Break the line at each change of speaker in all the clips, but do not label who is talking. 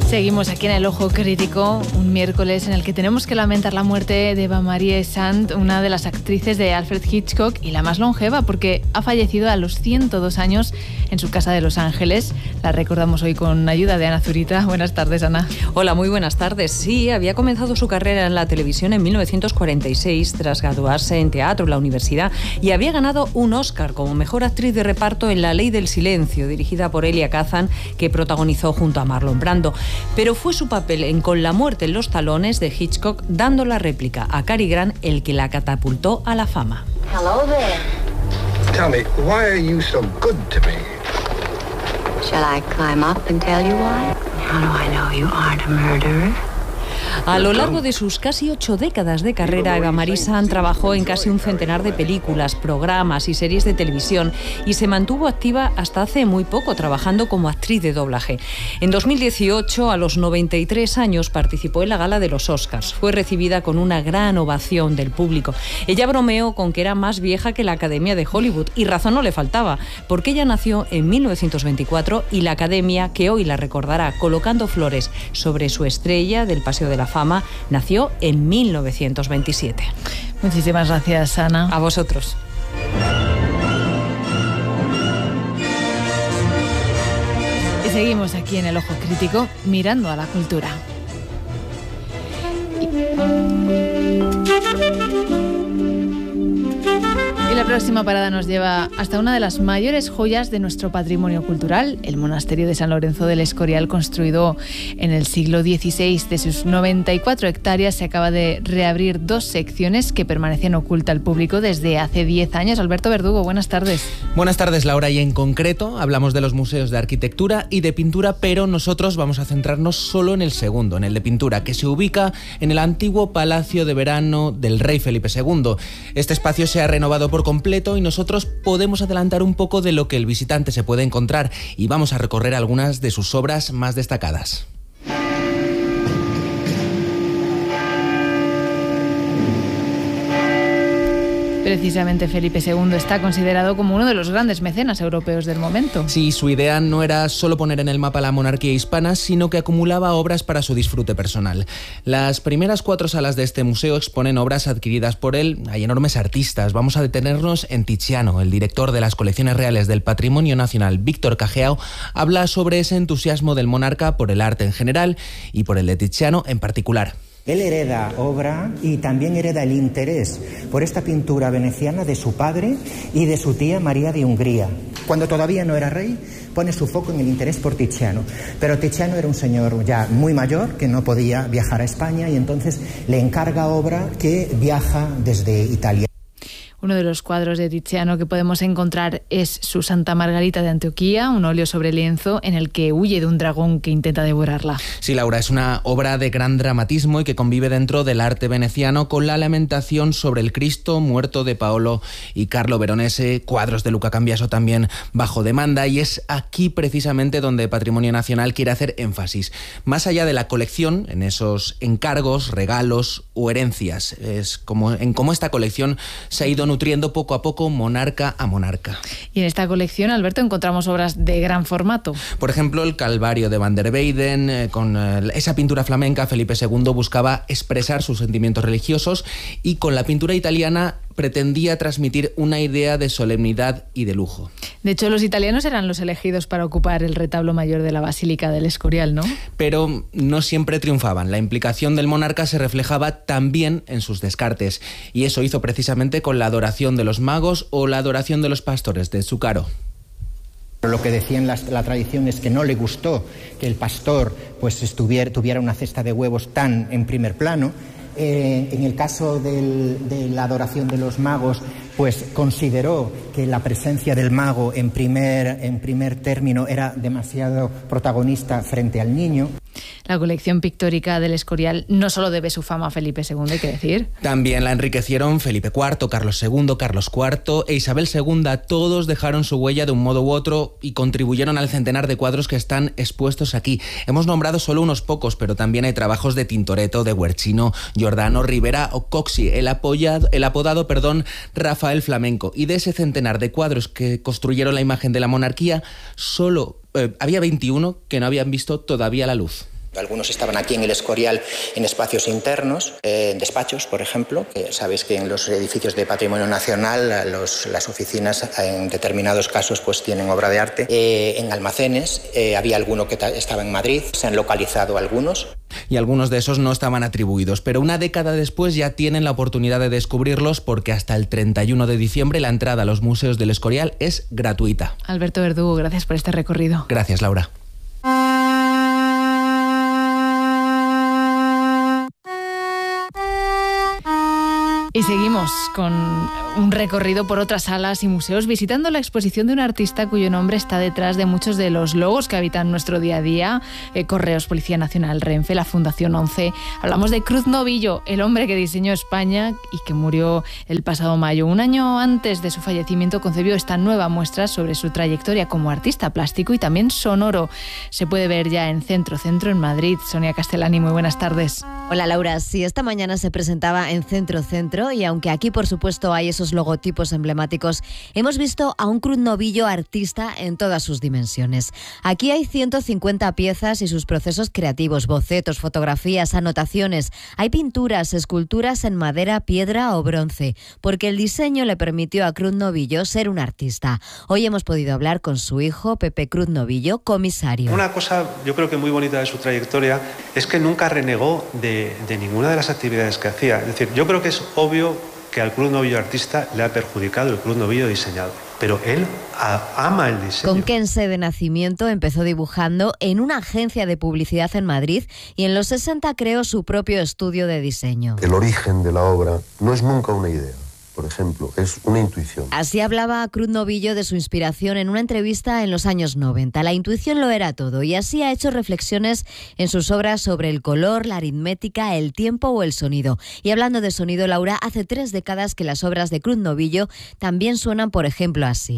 Seguimos aquí en El Ojo Crítico, un miércoles en el que tenemos que lamentar la muerte de Eva-Marie Saint, una de las actrices de Alfred Hitchcock y la más longeva, porque ha fallecido a los 102 años en su casa de Los Ángeles. La recordamos hoy con ayuda de Ana Zurita. Buenas tardes, Ana.
Hola, muy buenas tardes. Sí, había comenzado su carrera en la televisión en 1946 tras graduarse en teatro en la universidad y había ganado un Oscar como mejor actriz de reparto en La Ley del Silencio, dirigida por Elia Kazan, que protagonizó junto a Marlon Brando. Pero fue su papel en Con la muerte en los talones de Hitchcock, dando la réplica a Cary Grant, el que la catapultó a la fama.
Hello there.
Tell me, why are you so good to me?
Shall I climb up and tell you why? How do I know you aren't a murderer?
A lo largo de sus casi 8 décadas de carrera, Eva-Marie Saint trabajó en casi un centenar de películas, programas y series de televisión y se mantuvo activa hasta hace muy poco, trabajando como actriz de doblaje. En 2018, a los 93 años, participó en la gala de los Oscars. Fue recibida con una gran ovación del público. Ella bromeó con que era más vieja que la Academia de Hollywood, y razón no le faltaba, porque ella nació en 1924 y la Academia, que hoy la recordará colocando flores sobre su estrella del Paseo de la Fama, nació en 1927.
Muchísimas gracias, Ana.
A vosotros.
Y seguimos aquí en El Ojo Crítico, mirando a la cultura. Y la próxima parada nos lleva hasta una de las mayores joyas de nuestro patrimonio cultural, el monasterio de San Lorenzo del Escorial, construido en el siglo XVI. De sus 94 hectáreas se acaba de reabrir 2 secciones que permanecen ocultas al público desde hace 10 años. Alberto Verdugo, buenas tardes.
Buenas tardes, Laura, y en concreto hablamos de los museos de arquitectura y de pintura, pero nosotros vamos a centrarnos solo en el segundo, en el de pintura, que se ubica en el antiguo Palacio de Verano del rey Felipe II. Este espacio se ha renovado por completo y nosotros podemos adelantar un poco de lo que el visitante se puede encontrar y vamos a recorrer algunas de sus obras más destacadas.
Precisamente Felipe II está considerado como uno de los grandes mecenas europeos del momento.
Sí, su idea no era solo poner en el mapa la monarquía hispana, sino que acumulaba obras para su disfrute personal. Las primeras 4 salas de este museo exponen obras adquiridas por él. Hay enormes artistas. Vamos a detenernos en Tiziano. El director de las colecciones reales del Patrimonio Nacional, Víctor Cageao, habla sobre ese entusiasmo del monarca por el arte en general y por el de Tiziano en particular.
Él hereda obra y también hereda el interés por esta pintura veneciana de su padre y de su tía María de Hungría. Cuando todavía no era rey, pone su foco en el interés por Tiziano. Pero Tiziano era un señor ya muy mayor que no podía viajar a España y entonces le encarga obra que viaja desde Italia.
Uno de los cuadros de Tiziano que podemos encontrar es su Santa Margarita de Antioquía, un óleo sobre lienzo en el que huye de un dragón que intenta devorarla.
Sí, Laura, es una obra de gran dramatismo y que convive dentro del arte veneciano con la lamentación sobre el Cristo muerto de Paolo y Carlo Veronese, cuadros de Luca Cambiaso también bajo demanda, y es aquí precisamente donde Patrimonio Nacional quiere hacer énfasis. Más allá de la colección, en esos encargos, regalos o herencias, es como en cómo esta colección se ha ido nutriendo poco a poco, monarca a monarca.
Y en esta colección, Alberto, encontramos obras de gran formato.
Por ejemplo, el Calvario de Van der Weyden. Con esa pintura flamenca, Felipe II buscaba expresar sus sentimientos religiosos, y con la pintura italiana pretendía transmitir una idea de solemnidad y de lujo.
De hecho, los italianos eran los elegidos para ocupar el retablo mayor de la Basílica del Escorial, ¿no?
Pero no siempre triunfaban. La implicación del monarca se reflejaba también en sus descartes, y eso hizo precisamente con la adoración de los magos o la adoración de los pastores de Zuccaro.
Lo que decía en la tradición es que no le gustó que el pastor tuviera una cesta de huevos tan en primer plano. En el caso de la adoración de los magos, pues consideró que la presencia del mago en primer término era demasiado protagonista frente al niño.
La colección pictórica del Escorial no solo debe su fama a Felipe II, hay que decir.
También la enriquecieron Felipe IV, Carlos II, Carlos IV e Isabel II. Todos dejaron su huella de un modo u otro y contribuyeron al centenar de cuadros que están expuestos aquí. Hemos nombrado solo unos pocos, pero también hay trabajos de Tintoretto, de Guercino, Giordano, Rivera o Coxi, el apodado Rafael Flamenco. Y de ese centenar de cuadros que construyeron la imagen de la monarquía, solo había 21 que no habían visto todavía la luz.
Algunos estaban aquí en el Escorial en espacios internos, en despachos, por ejemplo, que sabéis que en los edificios de Patrimonio Nacional las oficinas en determinados casos pues tienen obra de arte. En almacenes, había alguno que estaba en Madrid, se han localizado algunos.
Y algunos de esos no estaban atribuidos, pero una década después ya tienen la oportunidad de descubrirlos porque hasta el 31 de diciembre la entrada a los museos del Escorial es gratuita.
Alberto Verdugo, gracias por este recorrido.
Gracias, Laura.
Y seguimos con un recorrido por otras salas y museos visitando la exposición de un artista cuyo nombre está detrás de muchos de los logos que habitan nuestro día a día. Correos, Policía Nacional, Renfe, la Fundación 11. Hablamos de Cruz Novillo, el hombre que diseñó España y que murió el pasado mayo. Un año antes de su fallecimiento concebió esta nueva muestra sobre su trayectoria como artista plástico y también sonoro. Se puede ver ya en Centro en Madrid. Sonia Castellani, muy buenas tardes.
Hola Laura, sí, esta mañana se presentaba en Centro y aunque aquí por supuesto hay esos logotipos emblemáticos, hemos visto a un Cruz Novillo artista en todas sus dimensiones. Aquí hay 150 piezas y sus procesos creativos, bocetos, fotografías, anotaciones. Hay pinturas, esculturas en madera, piedra o bronce, porque el diseño le permitió a Cruz Novillo ser un artista. Hoy hemos podido hablar con su hijo, Pepe Cruz Novillo, comisario.
Una cosa yo creo que muy bonita de su trayectoria es que nunca renegó de ninguna de las actividades que hacía. Es decir, yo creo que es obvio que al Cruz Novillo artista le ha perjudicado el Cruz Novillo diseñador, pero él ama el diseño.
Conquense de nacimiento, empezó dibujando en una agencia de publicidad en Madrid y en los 60 creó su propio estudio de diseño.
El origen de la obra no es nunca una idea. Por ejemplo, es una intuición.
Así hablaba Cruz Novillo de su inspiración en una entrevista en los años 90. La intuición lo era todo y así ha hecho reflexiones en sus obras sobre el color, la aritmética, el tiempo o el sonido. Y hablando de sonido, Laura, hace 3 décadas que las obras de Cruz Novillo también suenan, por ejemplo, así.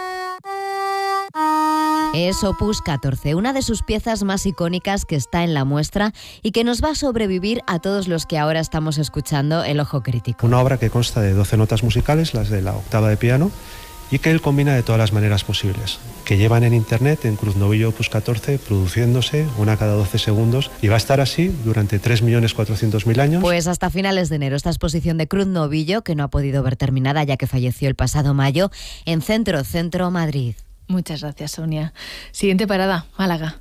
Es Opus 14, una de sus piezas más icónicas que está en la muestra y que nos va a sobrevivir a todos los que ahora estamos escuchando El Ojo Crítico.
Una obra que consta de 12 notas musicales, las de la octava de piano, y que él combina de todas las maneras posibles, que llevan en internet en Cruz Novillo Opus 14, produciéndose una cada 12 segundos, y va a estar así durante 3.400.000 años.
Pues hasta finales de enero, esta exposición de Cruz Novillo, que no ha podido ver terminada ya que falleció el pasado mayo, en Centro Madrid.
Muchas gracias, Sonia. Siguiente parada, Málaga.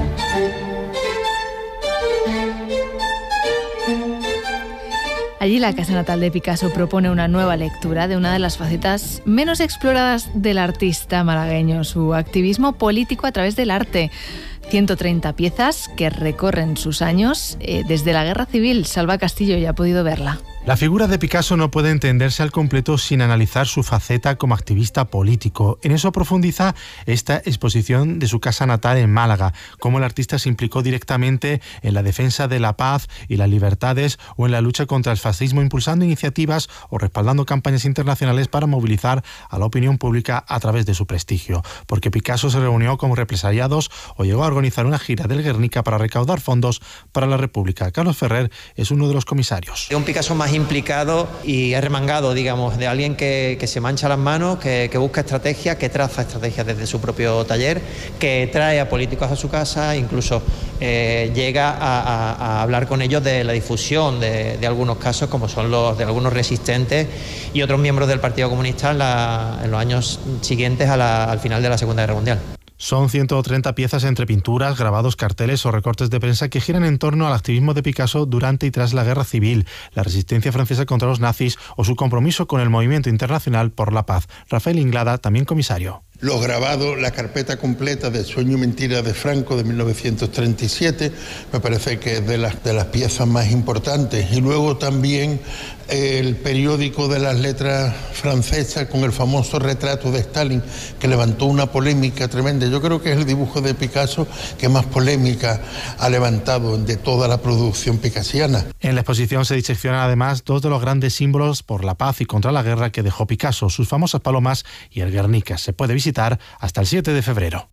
Allí la casa natal de Picasso propone una nueva lectura de una de las facetas menos exploradas del artista malagueño, su activismo político a través del arte. 130 piezas que recorren sus años desde la Guerra Civil. Salva Castillo ya ha podido verla.
La figura de Picasso no puede entenderse al completo sin analizar su faceta como activista político. En eso profundiza esta exposición de su casa natal en Málaga, cómo el artista se implicó directamente en la defensa de la paz y las libertades o en la lucha contra el fascismo, impulsando iniciativas o respaldando campañas internacionales para movilizar a la opinión pública a través de su prestigio. Porque Picasso se reunió con represaliados o llegó a organizar una gira del Guernica para recaudar fondos para la República. Carlos Ferrer es uno de los comisarios.
Un Picasso más implicado y arremangado, digamos, de alguien que se mancha las manos, que busca estrategias, que traza estrategias desde su propio taller, que trae a políticos a su casa, incluso llega a hablar con ellos de la difusión de algunos casos, como son los de algunos resistentes y otros miembros del Partido Comunista en los años siguientes al final de la Segunda Guerra Mundial.
Son 130 piezas entre pinturas, grabados, carteles o recortes de prensa que giran en torno al activismo de Picasso durante y tras la Guerra Civil, la resistencia francesa contra los nazis o su compromiso con el movimiento internacional por la paz. Rafael Inglada, también comisario.
Los grabados, la carpeta completa de Sueño y Mentira de Franco de 1937, me parece que es de las piezas más importantes. Y luego también el periódico de las letras francesas con el famoso retrato de Stalin, que levantó una polémica tremenda. Yo creo que es el dibujo de Picasso que más polémica ha levantado de toda la producción picasiana.
En la exposición se diseccionan además 2 de los grandes símbolos por la paz y contra la guerra que dejó Picasso, sus famosas palomas y el Guernica. Se puede visitar hasta el 7 de febrero.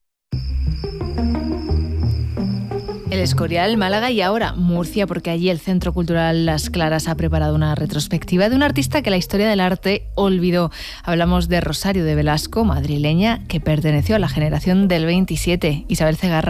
El Escorial, Málaga y ahora Murcia, porque allí el Centro Cultural Las Claras ha preparado una retrospectiva de un artista que la historia del arte olvidó. Hablamos de Rosario de Velasco, madrileña, que perteneció a la generación del 27. Isabel Cegarra.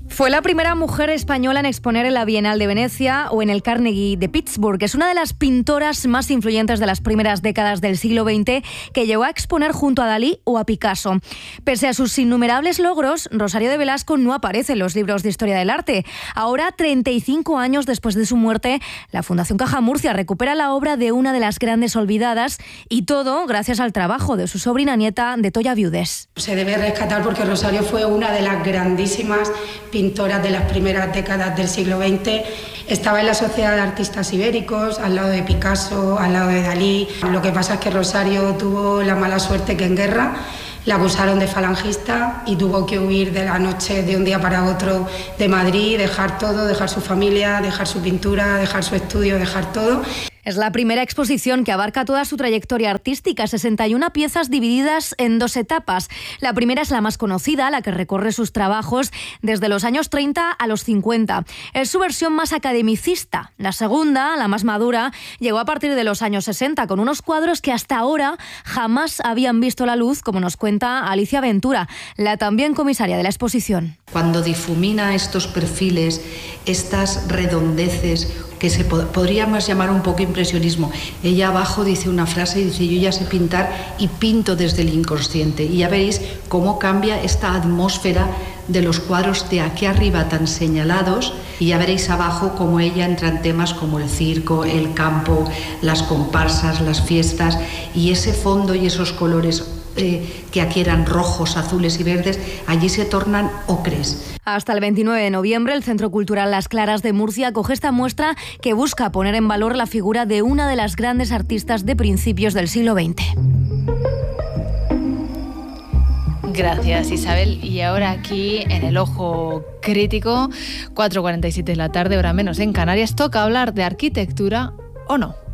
Fue la primera mujer española en exponer en la Bienal de Venecia o en el Carnegie de Pittsburgh. Es una de las pintoras más influyentes de las primeras décadas del siglo XX que llegó a exponer junto a Dalí o a Picasso. Pese a sus innumerables logros, Rosario de Velasco no aparece en los libros de historia del arte. Ahora, 35 años después de su muerte, la Fundación Caja Murcia recupera la obra de una de las grandes olvidadas, y todo gracias al trabajo de su sobrina nieta, de Toya Viudes.
Se debe rescatar porque Rosario fue una de las grandísimas pintoras de las primeras décadas del siglo XX. Estaba en la Sociedad de Artistas Ibéricos, al lado de Picasso, al lado de Dalí. Lo que pasa es que Rosario tuvo la mala suerte que en guerra la acusaron de falangista y tuvo que huir de la noche, de un día para otro, de Madrid, dejar todo, dejar su familia, dejar su pintura, dejar su estudio, dejar todo.
Es la primera exposición que abarca toda su trayectoria artística, 61 piezas divididas en 2 etapas. La primera es la más conocida, la que recorre sus trabajos desde los años 30 a los 50. Es su versión más academicista. La segunda, la más madura, llegó a partir de los años 60, con unos cuadros que hasta ahora jamás habían visto la luz, como nos cuenta Alicia Ventura, la también comisaria de la exposición.
Cuando difumina estos perfiles, estas redondeces, que podríamos llamar un poco impresionismo. Ella abajo dice una frase y dice: yo ya sé pintar y pinto desde el inconsciente. Y ya veréis cómo cambia esta atmósfera de los cuadros de aquí arriba tan señalados, y ya veréis abajo cómo ella entra en temas como el circo, el campo, las comparsas, las fiestas, y ese fondo y esos colores que aquí eran rojos, azules y verdes, allí se tornan ocres.
Hasta el 29 de noviembre, el Centro Cultural Las Claras de Murcia acoge esta muestra que busca poner en valor la figura de una de las grandes artistas de principios del siglo XX.
Gracias, Isabel. Y ahora aquí, en el Ojo Crítico, 4:47 de la tarde, hora menos en Canarias, toca hablar de arquitectura o no.